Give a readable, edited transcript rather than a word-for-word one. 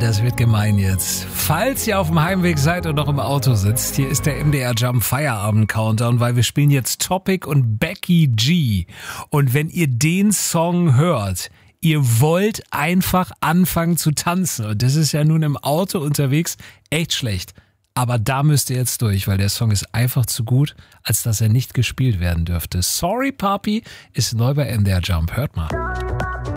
das wird gemein jetzt. Falls ihr auf dem Heimweg seid und noch im Auto sitzt, hier ist der MDR Jump Feierabend Countdown, weil wir spielen jetzt Topic und Becky G. Und wenn ihr den Song hört, ihr wollt einfach anfangen zu tanzen. Und das ist ja nun im Auto unterwegs echt schlecht. Aber da müsst ihr jetzt durch, weil der Song ist einfach zu gut, als dass er nicht gespielt werden dürfte. Sorry Papi ist neu bei MDR Jump. Hört mal.